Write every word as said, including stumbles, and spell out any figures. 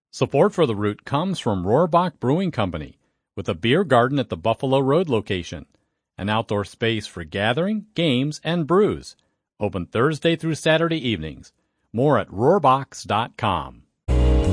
Support for the route comes from Rohrbach Brewing Company, with a beer garden at the Buffalo Road location, an outdoor space for gathering, games, and brews. Open Thursday through Saturday evenings. More at rohrbachs dot com.